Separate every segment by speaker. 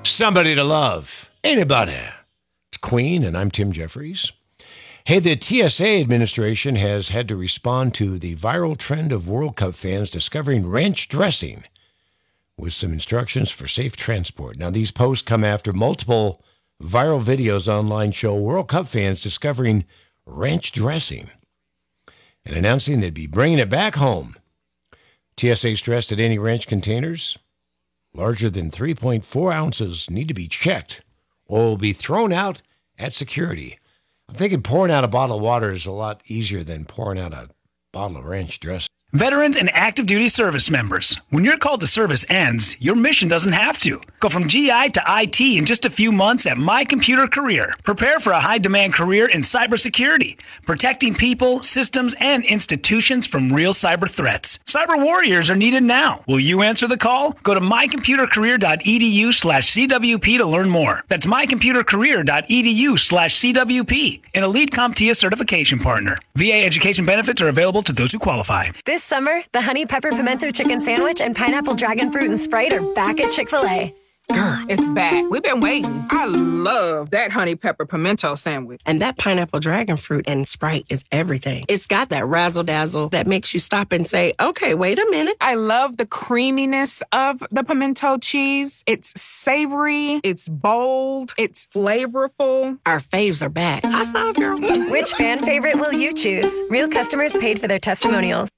Speaker 1: Somebody to love. Anybody. It's Queen, and I'm Tim Jeffries. Hey, the TSA administration has had to respond to the viral trend of World Cup fans discovering ranch dressing with some instructions for safe transport. Now, these posts come after multiple viral videos online show World Cup fans discovering ranch dressing and announcing they'd be bringing it back home. TSA stressed that any ranch containers larger than 3.4 ounces need to be checked or will be thrown out at security. I'm thinking pouring out a bottle of water is a lot easier than pouring out a bottle of ranch dressing.
Speaker 2: Veterans and active duty service members, when your call to service ends, your mission doesn't have to. Go from GI to IT in just a few months at My Computer Career. Prepare for a high-demand career in cybersecurity, protecting people, systems, and institutions from real cyber threats. Cyber warriors are needed now. Will you answer the call? Go to mycomputercareer.edu/CWP to learn more. That's mycomputercareer.edu/CWP, an elite CompTIA certification partner. VA education benefits are available to those who qualify.
Speaker 3: This summer, the Honey Pepper Pimento Chicken Sandwich and Pineapple Dragon Fruit and Sprite are back at Chick-fil-A.
Speaker 4: Girl, it's back. We've been waiting. I love that honey pepper pimento sandwich.
Speaker 5: And that pineapple dragon fruit and Sprite is everything. It's got that razzle-dazzle that makes you stop and say, okay, wait a minute.
Speaker 4: I love the creaminess of the pimento cheese. It's savory. It's bold. It's flavorful.
Speaker 5: Our faves are back. High five, girl.
Speaker 3: Which fan favorite will you choose? Real customers paid for their testimonials.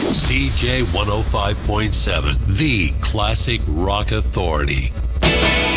Speaker 6: CJ 105.7, the classic rock authority.